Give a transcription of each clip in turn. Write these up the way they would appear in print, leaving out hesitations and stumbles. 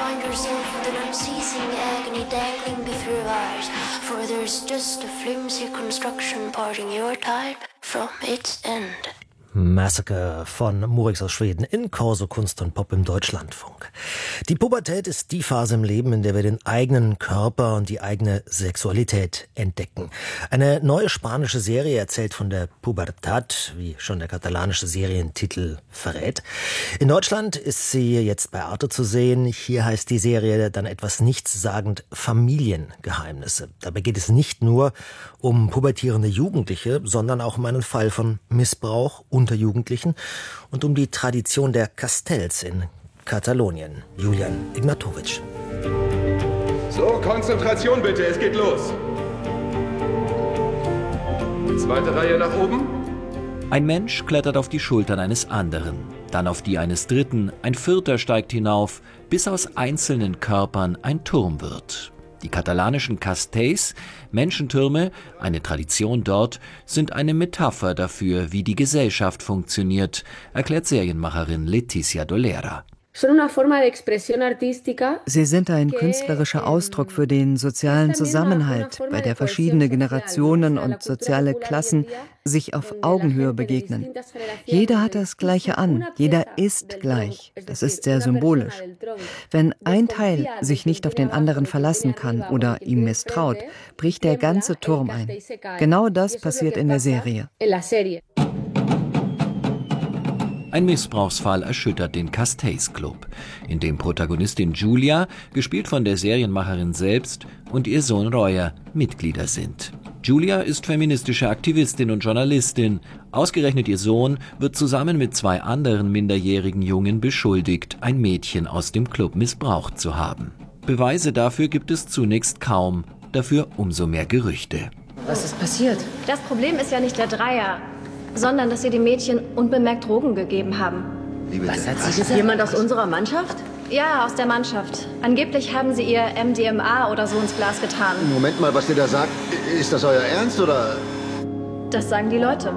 find yourself with an unceasing agony dangling before your eyes, for there's just a flimsy construction parting your type from its end. Massacre von Morix aus Schweden in Corso Kunst und Pop im Deutschlandfunk. Die Pubertät ist die Phase im Leben, in der wir den eigenen Körper und die eigene Sexualität entdecken. Eine neue spanische Serie erzählt von der Pubertad, wie schon der katalanische Serientitel verrät. In Deutschland ist sie jetzt bei Arte zu sehen. Hier heißt die Serie dann etwas nichtssagend Familiengeheimnisse. Dabei geht es nicht nur um pubertierende Jugendliche, sondern auch um einen Fall von Missbrauch unter Jugendlichen und um die Tradition der Castells in Katalonien. Julian Ignatovic. So, Konzentration bitte, es geht los. Zweite Reihe nach oben. Ein Mensch klettert auf die Schultern eines anderen, dann auf die eines dritten, ein vierter steigt hinauf, bis aus einzelnen Körpern ein Turm wird. Die katalanischen Castells, Menschentürme, eine Tradition dort, sind eine Metapher dafür, wie die Gesellschaft funktioniert, erklärt Serienmacherin Leticia Dolera. Sie sind ein künstlerischer Ausdruck für den sozialen Zusammenhalt, bei der verschiedene Generationen und soziale Klassen sich auf Augenhöhe begegnen. Jeder hat das Gleiche an, jeder ist gleich. Das ist sehr symbolisch. Wenn ein Teil sich nicht auf den anderen verlassen kann oder ihm misstraut, bricht der ganze Turm ein. Genau das passiert in der Serie. Ein Missbrauchsfall erschüttert den Castells Club, in dem Protagonistin Julia, gespielt von der Serienmacherin selbst, und ihr Sohn Royer Mitglieder sind. Julia ist feministische Aktivistin und Journalistin. Ausgerechnet ihr Sohn wird zusammen mit 2 anderen minderjährigen Jungen beschuldigt, ein Mädchen aus dem Club missbraucht zu haben. Beweise dafür gibt es zunächst kaum, dafür umso mehr Gerüchte. Was ist passiert? Das Problem ist ja nicht der Dreier, sondern dass sie dem Mädchen unbemerkt Drogen gegeben haben. Was hat sie gesagt? Jemand aus unserer Mannschaft? Ja, aus der Mannschaft. Angeblich haben sie ihr MDMA oder so ins Glas getan. Moment mal, was ihr da sagt, ist das euer Ernst oder? Das sagen die Leute.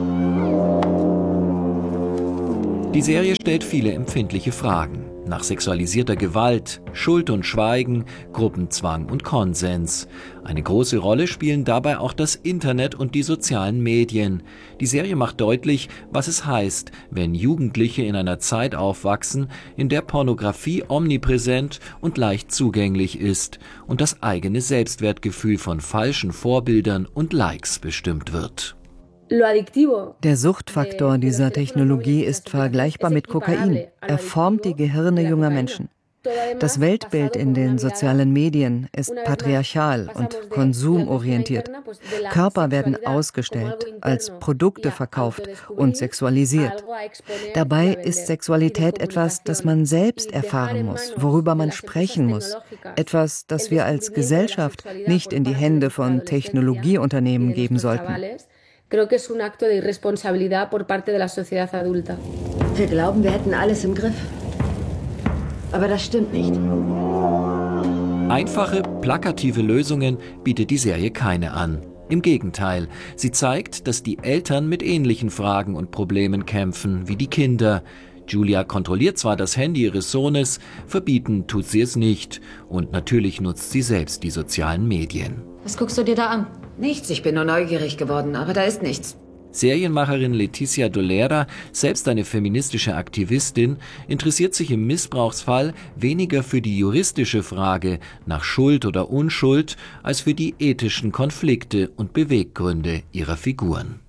Die Serie stellt viele empfindliche Fragen. Nach sexualisierter Gewalt, Schuld und Schweigen, Gruppenzwang und Konsens. Eine große Rolle spielen dabei auch das Internet und die sozialen Medien. Die Serie macht deutlich, was es heißt, wenn Jugendliche in einer Zeit aufwachsen, in der Pornografie omnipräsent und leicht zugänglich ist und das eigene Selbstwertgefühl von falschen Vorbildern und Likes bestimmt wird. Der Suchtfaktor dieser Technologie ist vergleichbar mit Kokain. Er formt die Gehirne junger Menschen. Das Weltbild in den sozialen Medien ist patriarchal und konsumorientiert. Körper werden ausgestellt, als Produkte verkauft und sexualisiert. Dabei ist Sexualität etwas, das man selbst erfahren muss, worüber man sprechen muss. Etwas, das wir als Gesellschaft nicht in die Hände von Technologieunternehmen geben sollten. Creo que es un acto de irresponsabilidad por parte de la sociedad adulta. Wir glauben, wir hätten alles im Griff. Aber das stimmt nicht. Einfache, plakative Lösungen bietet die Serie keine an. Im Gegenteil, sie zeigt, dass die Eltern mit ähnlichen Fragen und Problemen kämpfen wie die Kinder. Julia kontrolliert zwar das Handy ihres Sohnes, verbieten tut sie es nicht. Und natürlich nutzt sie selbst die sozialen Medien. Was guckst du dir da an? Nichts, ich bin nur neugierig geworden, aber da ist nichts. Serienmacherin Leticia Dolera, selbst eine feministische Aktivistin, interessiert sich im Missbrauchsfall weniger für die juristische Frage nach Schuld oder Unschuld, als für die ethischen Konflikte und Beweggründe ihrer Figuren.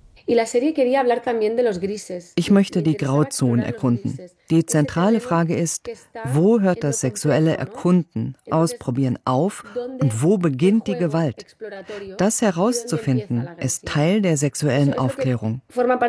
Ich möchte die Grauzonen erkunden. Die zentrale Frage ist, wo hört das sexuelle Erkunden, Ausprobieren auf und wo beginnt die Gewalt? Das herauszufinden, ist Teil der sexuellen Aufklärung.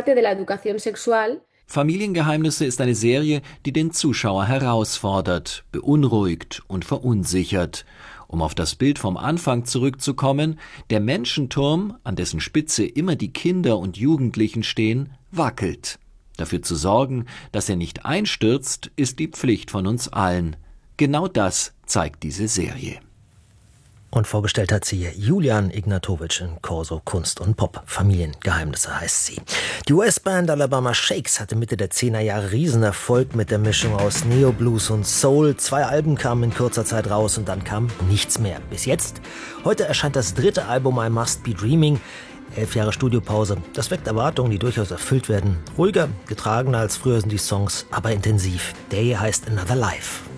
Familiengeheimnisse ist eine Serie, die den Zuschauer herausfordert, beunruhigt und verunsichert. Um auf das Bild vom Anfang zurückzukommen, der Menschenturm, an dessen Spitze immer die Kinder und Jugendlichen stehen, wackelt. Dafür zu sorgen, dass er nicht einstürzt, ist die Pflicht von uns allen. Genau das zeigt diese Serie. Und vorgestellt hat sie Julian Ignatowicz in Corso Kunst und Pop. Familiengeheimnisse heißt sie. Die US-Band Alabama Shakes hatte Mitte der 10er Jahre Riesenerfolg mit der Mischung aus Neo-Blues und Soul. 2 Alben kamen in kurzer Zeit raus und dann kam nichts mehr. Bis jetzt. Heute erscheint das 3. Album I Must Be Dreaming. 11 Jahre Studiopause. Das weckt Erwartungen, die durchaus erfüllt werden. Ruhiger, getragener als früher sind die Songs, aber intensiv. Der hier heißt Another Life.